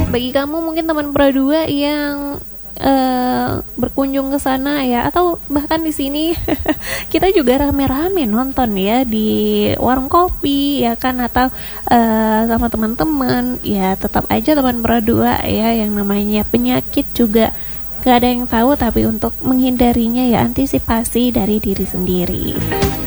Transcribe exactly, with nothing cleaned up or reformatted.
Bagi kamu mungkin teman perdua yang uh, berkunjung ke sana ya, atau bahkan di sini kita juga rame-rame nonton ya di warung kopi ya kan, atau uh, sama teman-teman ya, tetap aja teman berdua ya, yang namanya penyakit juga gak ada yang tahu, tapi untuk menghindarinya ya antisipasi dari diri sendiri.